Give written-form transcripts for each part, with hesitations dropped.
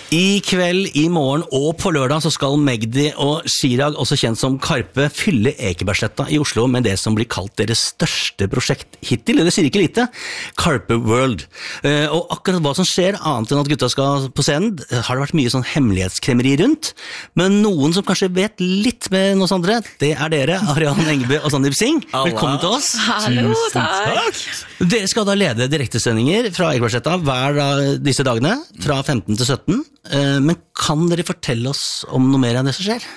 I kveld, I morgen og på lørdag så skal Magdi og Chirag, også kjent som Karpe, fylle Ekebergsletta I Oslo med det som blir kalt deres største prosjekt hittil. Det sier ikke lite. Karpe World. Og akkurat hva som skjer, annet enn at gutta skal på scenen, har det vært mye sånn hemmelighetskremmeri rundt. Men noen som kanskje vet litt med oss andre, det er dere, Ariane Engebø og Sandeep Singh. Velkommen til oss. Hallo, takk. Dere skal da lede direktesendinger fra Ekebergsletta hver dag disse dagene, fra 15 til 17. Men kan dere fortelle oss om noe mer enn det som skjer?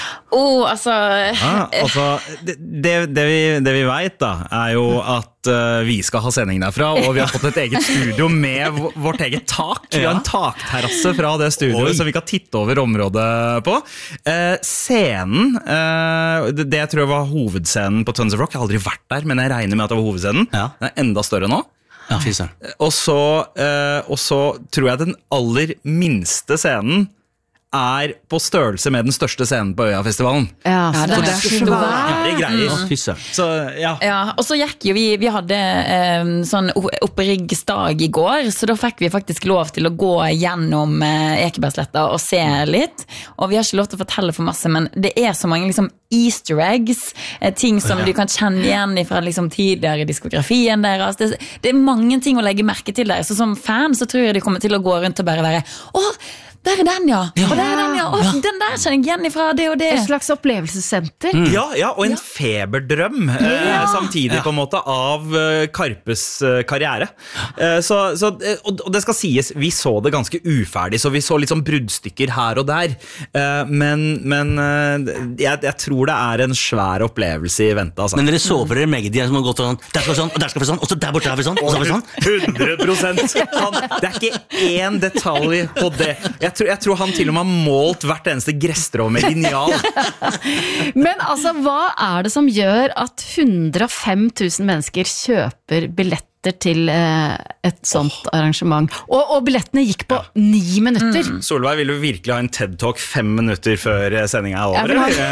Det vi vet da, er jo at vi skal ha sending derfra, og vi har fått et eget studio med vårt eget tak. Vi har en takterrasse fra det studioet, så vi kan titte over området på. Scenen, det jeg tror var hovedscenen på Tons of Rock, jeg har aldri vært der, men jeg regner med at det var hovedscenen. Den er enda større nå. Ja, og så tror jeg den aller minste scenen er på størrelse med den største scenen på Øyafestivalen. Ja, det er svære greier. Så, ja. Ja, og så gikk jo vi hadde sånn oppriggsdag I går, så da fikk vi faktisk lov til å gå gjennom Ekebergsletta og se litt, og vi har ikke lov til å fortelle for masse, men det er så mange liksom Easter eggs, ting som du kan kjenne igjen fra liksom tidligere diskografien deres. Det er mange ting å legge merke til der, så som fan så tror jeg de kommer til å gå rundt og bare være der er den, ja. Og der er den, ja. Den der kjenner jeg igjen fra det og det. Et slags opplevelsessenter. Ja, og en feberdrøm samtidig på en måte av Karpes karriere. Og det skal sies, vi så det ganske uferdig, så vi så litt sånn bruddstykker her og der. Men jeg tror det er en svær opplevelse I vente. Altså. Men dere så for dere Magdi som har gått sånn, der skal vi sånn, og der skal vi sånn, og så der borte har vi sånn, og så har vi sånn. 100%. Det er ikke én detalj på det. Jeg tror han til og med har målt hvert eneste gresstrå med lineal. Men altså, hva er det som gjør at 105 000 mennesker kjøper billetter til et sånt arrangement? Og billettene gikk på 9 minutter. Solveig, vil du virkelig ha en TED-talk 5 minutter før sendingen over?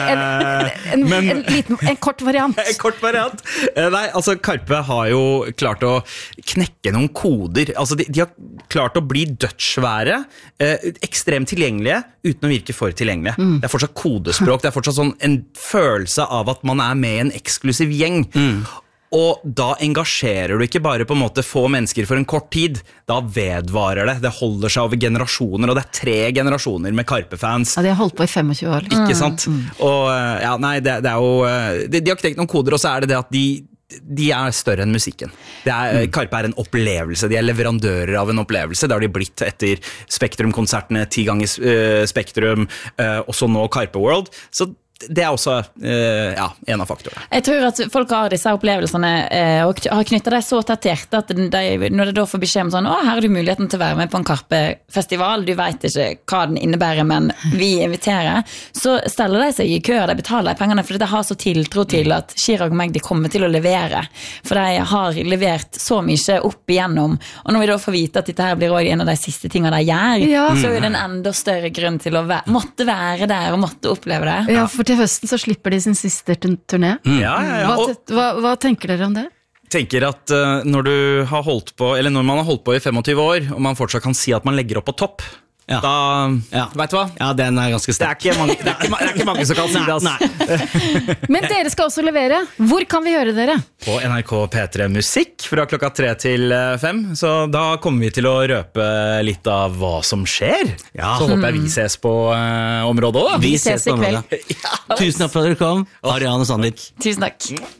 En kort variant. En kort variant. Nei, altså Karpe har jo klart å knekke noen koder. Altså de har klart å bli dødsvære, ekstremt tilgjengelige, uten å virke for tilgjengelige. Det er fortsatt kodespråk, det er fortsatt sånn en følelse av at man er med I en eksklusiv gjeng. Og da engasjerer du ikke bare på en måte få mennesker for en kort tid, da vedvarer det. Det holder seg over generasjoner, og det er 3 generasjoner med Karpe-fans. Ja, de har holdt på I 25 år. Ikke sant? Og ja, nei, det er jo... De har knekt noen koder, og så er det at de er større enn musikken. Karpe er en opplevelse, de er leverandører av en opplevelse. Det har de blitt etter Spektrum-konsertene, 10 ganger Spektrum, og så nå Karpe World. Så det er også en av faktorene. Jeg tror at folk har disse opplevelsene og har knyttet deg så tett til hjertet at når det da får beskjed om sånn, her har du muligheten til å være med på en Karpe-festival, du vet ikke hva den innebærer, men vi inviterer, så steller de seg I kø, de betaler de pengene, for de har så tiltro til at Chirag og Magdi kommer til å levere, for de har levert så mye opp igjennom, og når vi da får vite at dette her blir også en av de siste tingene de gjør, så er det en enda større grunn til å måtte være der og måtte oppleve det. Ja, for til høsten så slipper de sin siste turné. Hva tenker dere om det? Tenker at når man har holdt på I 25 år, og man fortsatt kan si at man legger opp på topp, da, vet du hva? Ja, den er ganske sterk. Det er ikke mange som kan si det, altså. Men dere skal også levere. Hvor kan vi høre dere? På NRK P3 Musikk fra klokka 3 til 5, så da kommer vi til å røpe litt av hva som skjer. Så håper jeg vi ses på området også. Vi ses på området. Tusen takk for at dere kom, Ariane og Sandeep. Tusen takk.